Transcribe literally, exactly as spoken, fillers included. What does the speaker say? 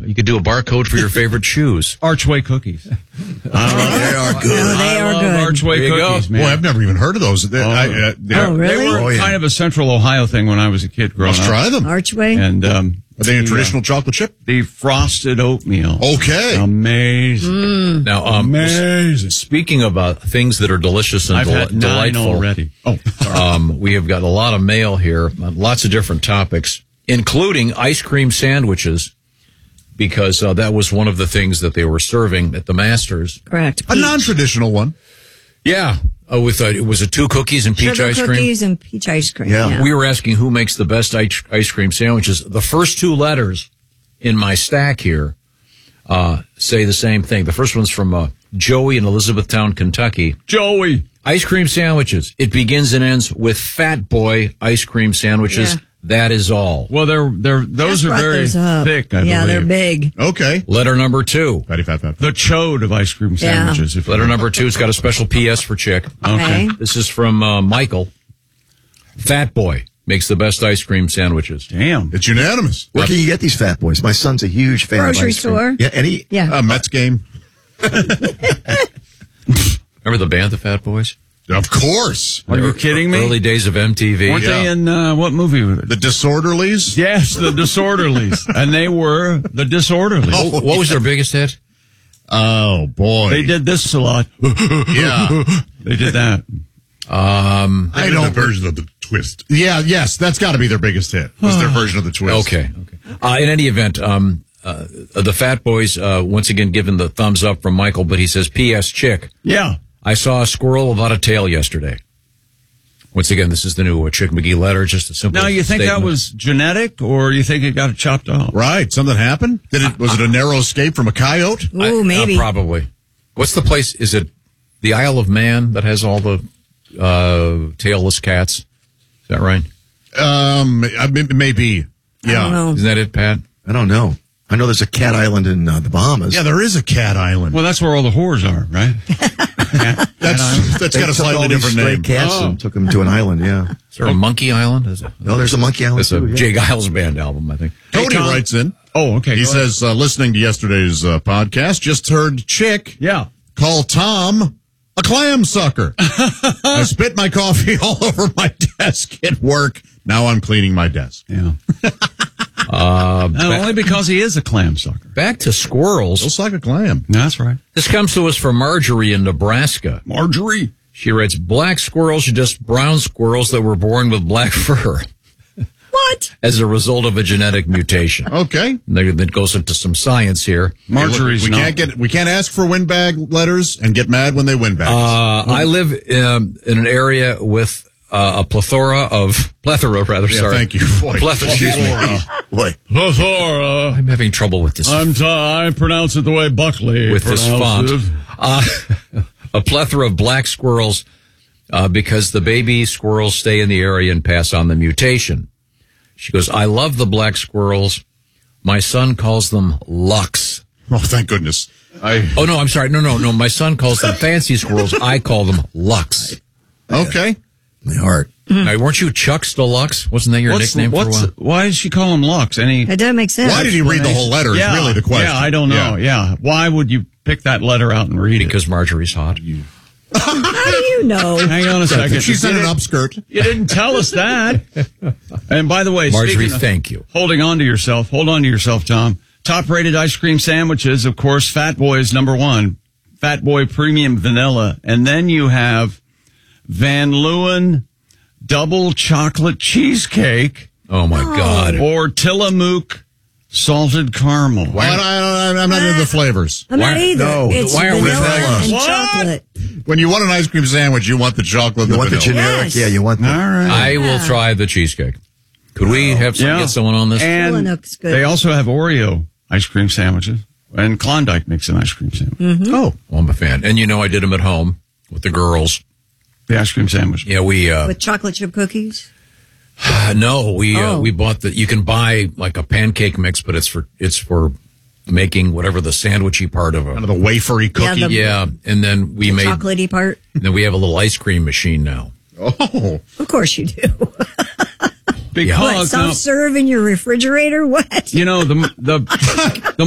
You could do a barcode for your favorite shoes. Archway cookies. Uh, they are good. No, they I are love good. Archway There you cookies, go. man. Boy, I've never even heard of those. They, I, uh, they're- Oh, really? They were Oh, yeah. kind of a Central Ohio thing when I was a kid growing Let's up. try them. Archway? And um, Are they a the, traditional chocolate chip? uh, the frosted oatmeal. Okay. Amazing. Now, um, Amazing. speaking of uh, things that are delicious and I've del- had nine delightful, already. Oh, sorry. um, we have got a lot of mail here, uh, lots of different topics, including ice cream sandwiches, because uh, that was one of the things that they were serving at the Masters. Correct. A non-traditional one. Yeah, uh, with uh, it was it two cookies and peach Sugar ice cream. cookies and peach ice cream. Yeah. Yeah. We were asking who makes the best ice, ice cream sandwiches. The first two letters in my stack here uh, say the same thing. The first one's from uh, Joey in Elizabethtown, Kentucky. Joey. Ice cream sandwiches. It begins and ends with Fat Boy ice cream sandwiches. Yeah. That is all. Well, they're they're those Just are brought very those up. thick. I yeah, believe. they're big. Okay. Letter number two. Fatty, fat, fat. The chode of ice cream Yeah. sandwiches. If Letter number two. It's got a special P S for Chick. Okay. This is from uh, Michael. Fat Boy makes the best ice cream sandwiches. Damn. It's unanimous. Where can you get these fat boys? My son's a huge fan Grocery of ice cream. store. Yeah, any. Yeah. Uh, Mets game. Remember the band, the Fat Boys? Of course. Are you kidding me? Early days of M T V. Weren't they Yeah. in uh, what movie? Was it? The Disorderlies. Yes, the Disorderlies, and they were the Disorderlies. Oh, What was their biggest hit? Oh, boy. They did this a lot. Yeah. They did that. Um, I don't. version of the twist. Yeah, yes. That's got to be their biggest hit. Was their version of the twist. okay. okay. Uh, in any event, um, uh, the Fat Boys, uh, once again, given the thumbs up from Michael, but he says, P S. Chick, Yeah. I saw a squirrel without a tail yesterday. Once again, this is the new uh, Chick McGee letter, just a simple Now, you think that statement. was genetic, or you think it got chopped off? Right. Something happened? Did it? Was it a narrow escape from a coyote? Ooh, I- uh, maybe. probably. What's the place? Is it the Isle of Man that has all the uh, tailless cats? Is that right? Um, I mean, maybe. I don't Yeah. know. Isn't that it, Pat? I don't know. I know there's a cat island in uh, the Bahamas. Yeah, there is a cat island. Well, that's where all the whores are, right? Cat- That's that's They got a took all slightly these different stray name. cats Oh. and took them to an island. Yeah. Is there a Monkey Island? Is it? No, there's a monkey island It's a too. yeah. Jay Giles Band album, I think. Cody Tom. writes in. Oh, okay. He go ahead. says, uh, listening to yesterday's uh, podcast, just heard Chick Yeah. call Tom a clam sucker. I spit my coffee all over my desk at work. Now I'm cleaning my desk. Yeah. Uh, And ba- only because he is a clam sucker. back to squirrels. Looks like a clam. That's right. This comes to us from Marjorie in Nebraska. Marjorie. She writes, black squirrels are just brown squirrels that were born with black fur What? as a result of a genetic mutation. Okay. And then it goes into some science here. Marjorie's we not. can't get we can't ask for windbag letters and get mad when they win bags. Uh, I live um, in an area with uh, a plethora of, plethora rather, yeah, sorry. thank you. Boy. Plethora, excuse me. Boy, Plethora. I'm having trouble with this. I'm t- I pronounce it the way Buckley with this font. pronounces it. Uh, a plethora of black squirrels uh, because the baby squirrels stay in the area and pass on the mutation. She goes, I love the black squirrels. My son calls them Lux. Oh, thank goodness. I Oh, no, I'm sorry. No, no, no. My son calls them fancy squirrels. I call them Lux. okay. my heart. Now, weren't you Chucks Deluxe? Wasn't that your What's, nickname for a what's, while? Why does she call him Lux? Any That doesn't make sense. Why did he read the whole letter? Is yeah, really the question. Yeah, I don't know. Yeah. Why would you pick that letter out and read Because Marjorie's hot. How do you know? it? Hang on a second. She's you, in an didn't, upskirt. you didn't tell us that. And by the way, Marjorie, speaking of thank you. holding on to yourself, hold on to yourself, Tom. Top-rated ice cream sandwiches, of course, Fat Boy's number one. Fat Boy Premium Vanilla. And then you have Van Leeuwen Double Chocolate Cheesecake Oh, my God. or Tillamook Salted Caramel. Well, I, I, I'm not into the flavors. I'm not Why- either. no, It's why are we vanilla vanilla? and What? chocolate. When you want an ice cream sandwich, you want the chocolate and You the want the vanilla. generic? Yes. Yeah, you want the. All right. I will try the cheesecake. Could we have some, Yeah. get someone on this? And Tillamook's good. they also have Oreo ice cream sandwiches. And Klondike makes an ice cream sandwich. Oh, well, I'm a fan. And you know, I did them at home with the girls. The ice cream sandwich. Yeah, we, uh, With chocolate chip cookies? uh, no, we, uh, Oh. we bought the, you can buy like a pancake mix, but it's for, it's for making whatever the sandwichy part of Kind a, of the wafery cookie. Yeah, the- yeah. And then we made, Chocolatey part? then we have a little ice cream machine now. Oh, Of course you do. Because What, now, self-serve in your refrigerator? What? you know, the, the, the